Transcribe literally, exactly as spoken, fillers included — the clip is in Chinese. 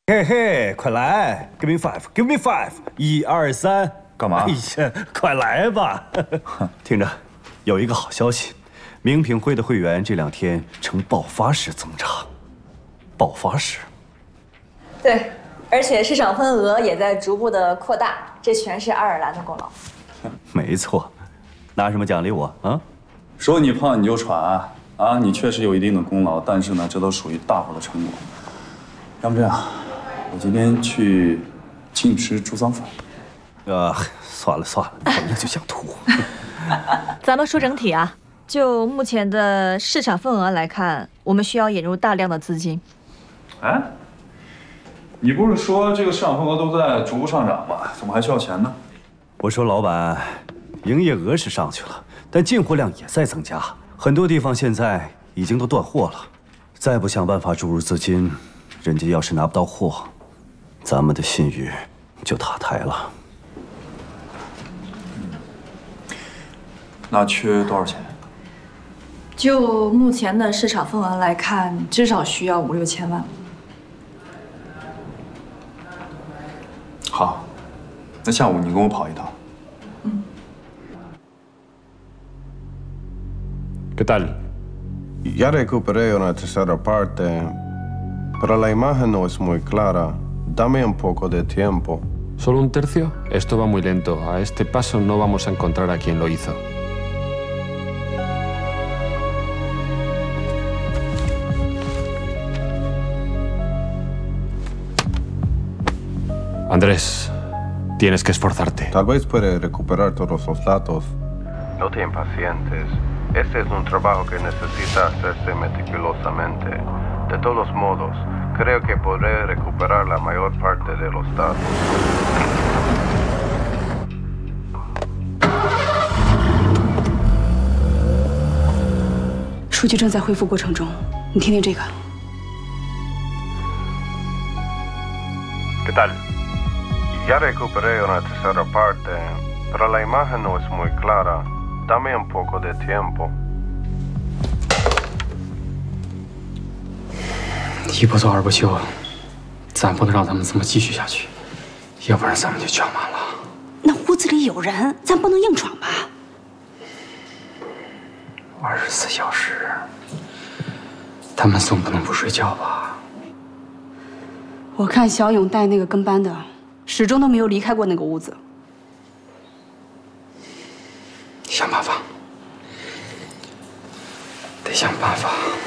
嘿嘿，快来 ，Give me five，Give me five， 一二三， 干嘛？ 哎呀，快来吧！听着，有一个好消息，名品会的会员这两天呈爆发式增长，爆发式。 对，而且市场份额也在逐步的扩大，这全是爱尔兰的功劳。 没错，拿什么奖励我啊？ 说你胖你就喘啊！你确实有一定的功劳，但是呢，这都属于大伙的成果。要不这样，我今天去请你吃猪脏饭。 啊，算了算了，闻着就想吐。 咱们说整体啊，就目前的市场份额来看，我们需要引入大量的资金。 哎，你不是说这个市场份额都在逐步上涨吗？怎么还需要钱呢？ 我说老板，营业额是上去了，但进货量也在增加，很多地方现在已经都断货了。再不想办法注入资金，人家要是拿不到货，咱们的信誉就塔台了。 那缺多少钱？ 就目前的市场份额来看，至少需要五六千万。 好，那下午你跟我跑一趟。 嗯。 ¿Qué tal? Ya recuperé una tercera parte, pero la imagen no es muy clara. Dame un poco de tiempo. ¿Solo un tercio? Esto va muy lento. A este paso no vamos a encontrar a quien lo hizo. Andrés, tienes que esforzarte. Tal vez puede recuperar todos los datos. No te impacientes. Este es un trabajo que necesita hacerse meticulosamente. De todos modos, creo que podré recuperar la mayor parte de los datos. 数据正在恢复过程中，你听听这个。 ¿Qué tal? Ya recuperé una tercera parte, pero la imagen no es muy clara. Dame un poco de tiempo. 一不做二不休，咱不能让他们这么继续下去，要不然咱们就全完了。 那屋子里有人，咱不能硬闯吧？ 二十四小时，他们总不能不睡觉吧？ 我看小勇带那个跟班的，始终都没有离开过那个屋子。 想办法，得想办法。